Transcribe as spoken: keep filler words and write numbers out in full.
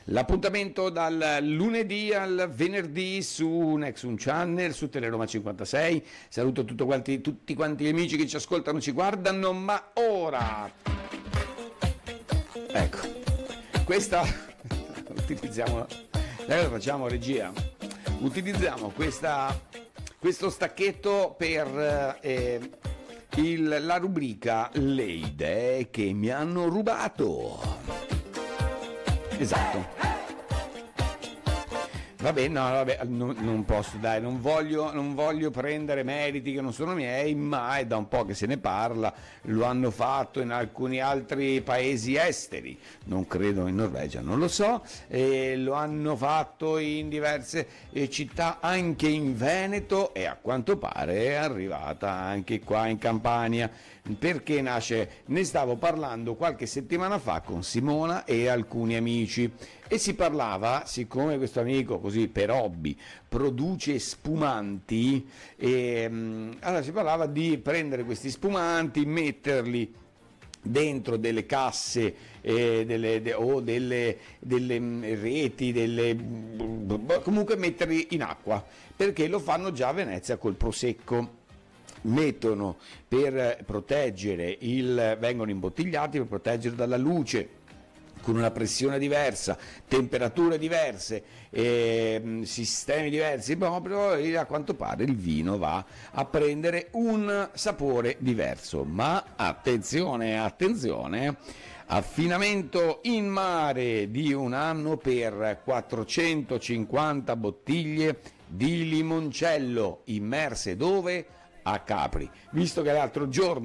L'appuntamento dal lunedì al venerdì su Nexum Channel, su Teleroma cinquantasei. Saluto tutto quanti, tutti quanti gli amici che ci ascoltano, ci guardano, ma ora... Ecco, questa... utilizziamo... Adesso facciamo regia. Utilizziamo questa, questo stacchetto per... Eh, il, la rubrica Le idee che mi hanno rubato. Esatto. Vabbè, no, vabbè, non, non posso, dai, non voglio, non voglio prendere meriti che non sono miei, ma è da un po' che se ne parla, lo hanno fatto in alcuni altri paesi esteri, non credo in Norvegia, non lo so, e lo hanno fatto in diverse eh, città, anche in Veneto, e a quanto pare è arrivata anche qua in Campania. Perché nasce? Ne stavo parlando qualche settimana fa con Simona e alcuni amici e si parlava, siccome questo amico così per hobby produce spumanti, e, allora si parlava di prendere questi spumanti, metterli dentro delle casse eh, delle, de, o delle, delle reti, delle, comunque metterli in acqua, perché lo fanno già a Venezia col prosecco. Mettono per proteggere il, vengono imbottigliati per proteggere dalla luce, con una pressione diversa, temperature diverse, eh, sistemi diversi, proprio, e a quanto pare il vino va a prendere un sapore diverso. Ma attenzione, attenzione, affinamento in mare di un anno per quattrocentocinquanta bottiglie di limoncello immerse dove? A Capri, visto che l'altro giorno